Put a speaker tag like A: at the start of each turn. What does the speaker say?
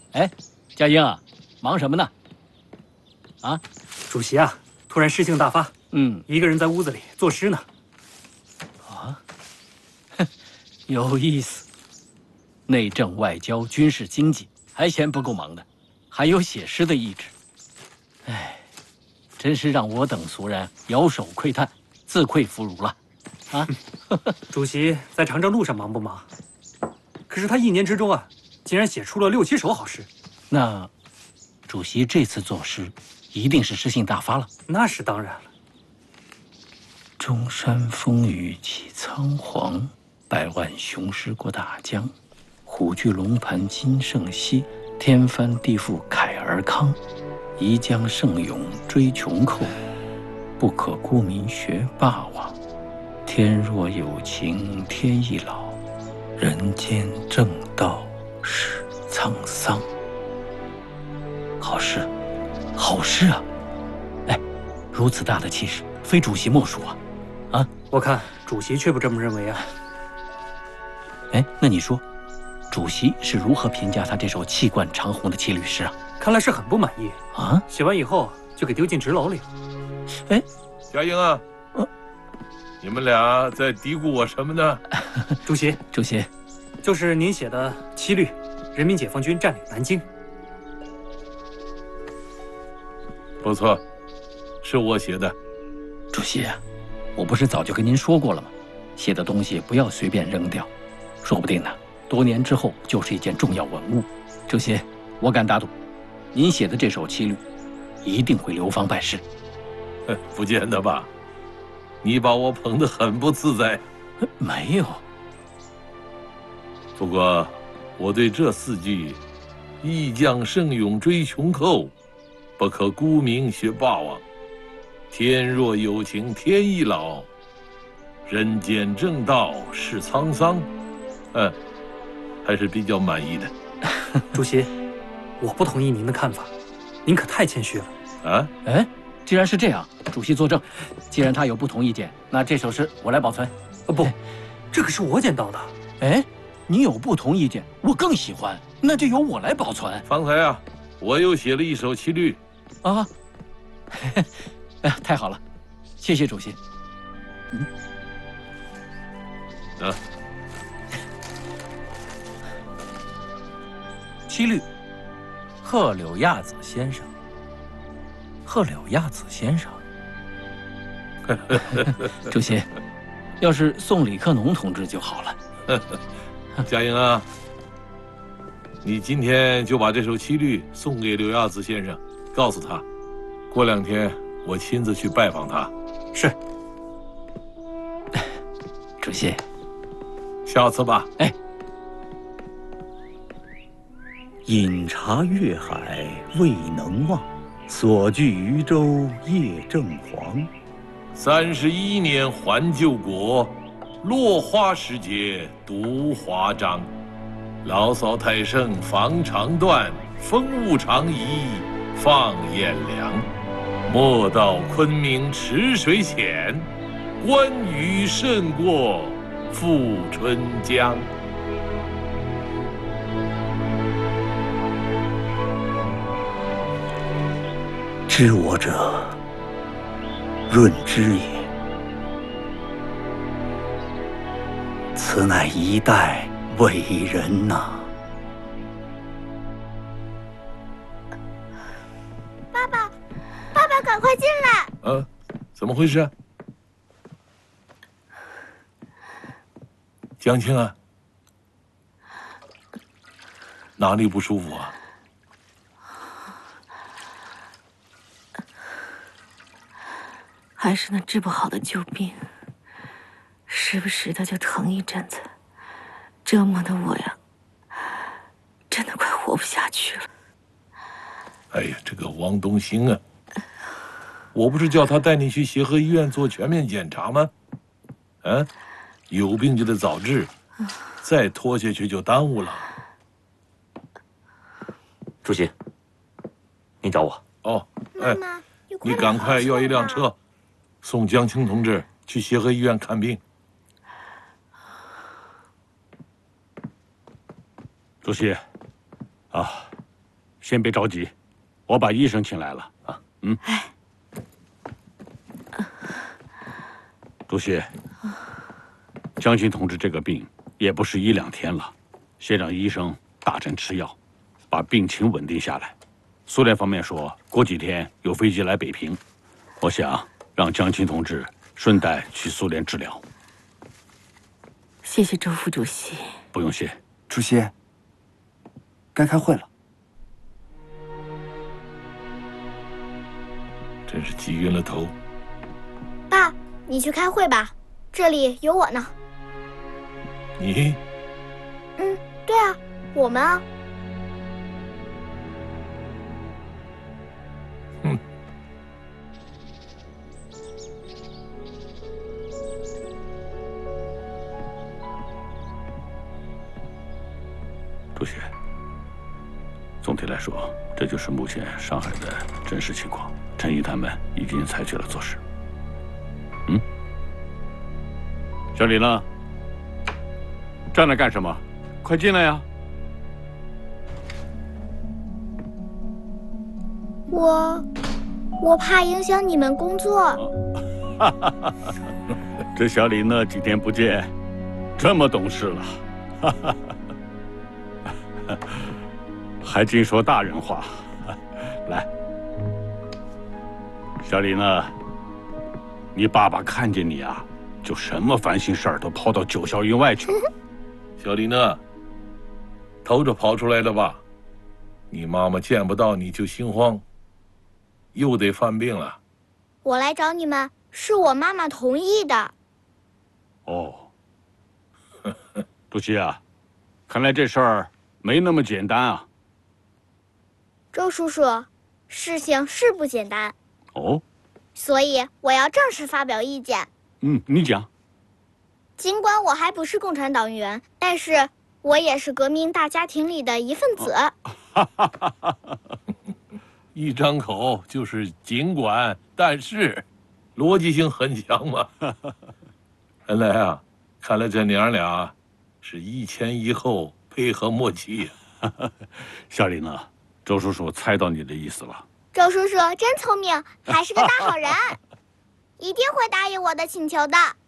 A: 哎，佳英啊，忙什么呢？啊，
B: 主席啊，突然诗性大发，一个人在屋子里作诗呢。
A: 啊，有意思。内政外交、军事经济还嫌不够忙的，还有写诗的意志。哎，真是让我等俗人摇手窥探，自愧弗如了。啊，
B: 主席在长征路上忙不忙？可是他一年之中啊，竟然写出了6、7首好诗。
A: 那，主席这次作诗，一定是诗性大发了。
B: 那是当然了。
A: 中山风雨起苍黄，百万雄师过大江。虎踞龙盘今胜昔，天翻地覆慨而慷。宜将胜勇追穷寇，不可沽名学霸王。天若有情天亦老，人间正道是沧桑。好诗，好诗啊！哎，如此大的气势，非主席莫属啊！啊，
B: 我看主席却不这么认为啊。
A: 哎，那你说，主席是如何评价他这首气贯长虹的七律诗啊？
B: 看来是很不满意
A: 啊！
B: 写完以后就给丢进纸篓里。
A: 哎，
C: 佳英啊，你们俩在嘀咕我什么呢？
B: 主席，就是您写的七律，人民解放军占领南京。
C: 不错，是我写的。
A: 主席啊，我不是早就跟您说过了吗？写的东西不要随便扔掉，说不定呢，多年之后就是一件重要文物。主席，我敢打赌，您写的这首七律，一定会流芳百世。
C: 不见得吧？你把我捧得很不自在。
A: 没有。
C: 不过，我对这4句“义将胜勇追穷寇，不可沽名学霸王。天若有情天亦老，人间正道是沧桑”，还是比较满意的。
B: 主席，我不同意您的看法，您可太谦虚了。
C: 啊？
A: 哎，既然是这样，主席作证。既然他有不同意见，那这首诗我来保存。
B: 不，这可是我捡到的。
A: 哎，你有不同意见，我更喜欢，那就由我来保存。
C: 方才啊，我又写了一首七律。
A: 啊，哎呀，太好了，谢谢主席。
D: 七律，贺柳亚子先生。贺柳亚子先生，
A: 主席，要是送李克农同志就好了。
C: 佳英啊，你今天就把这首七律送给柳亚子先生，告诉他，过2天我亲自去拜访他。
B: 是。
A: 主席，
C: 下次吧。
A: 哎。
E: 饮茶月海未能忘，所据渔舟夜正黄。
C: 31年还旧国，落花时节独华章。牢骚太盛防肠断，风物长宜放眼量。莫道昆明池水浅，关羽胜过富春江。
E: 知我者，润之也。此乃一代伟人呐！
F: 爸爸，爸爸，赶快进来！
C: 怎么回事？江青啊，哪里不舒服啊？
G: 还是那治不好的旧病，时不时的就疼一阵子，折磨的我呀，真的快活不下去了。
C: 哎呀，这个王东兴啊，我不是叫他带你去协和医院做全面检查吗？有病就得早治，再拖下去就耽误了。
B: 主席，您找我。
C: 哦，
F: 妈妈，
C: 你赶快要一辆车，送江青同志去协和医院看病。
E: 主席，
H: 先别着急，我把医生请来了啊。主席，将军同志这个病也不是1、2天了，先让医生大针吃药，把病情稳定下来。苏联方面说过几天有飞机来北平，我想让将军同志顺带去苏联治疗。
G: 谢谢周副主席。
H: 不用谢。
I: 主席，该开会了。
C: 真是急晕了头。
F: 爸，你去开会吧，这里有我呢。
C: 你？
F: 对啊，我们啊。
H: 主席，总体来说，这就是目前上海的真实情况。陈毅他们已经采取了措施。小李呢？站那干什么？快进来呀！
F: 我怕影响你们工作。
H: 这小李那几天不见，这么懂事了，还净说大人话。来，小李呢？你爸爸看见你啊，就什么烦心事儿都抛到九霄云外去了。
C: 小李呢？偷着跑出来的吧？你妈妈见不到你就心慌，又得犯病了。
F: 我来找你们是我妈妈同意的。
H: 哦，主席啊，看来这事儿没那么简单啊。
F: 周叔叔，事情是不简单。
H: 哦，
F: 所以我要正式发表意见。
H: 你讲。
F: 尽管我还不是共产党员，但是我也是革命大家庭里的一份子。
C: 一张口就是尽管，但是，逻辑性很强嘛。原来啊，看来这娘俩是一前一后，配合默契。
H: 小李呢？周叔叔猜到你的意思了。
F: 周叔叔真聪明，还是个大好人，一定会答应我的请求的。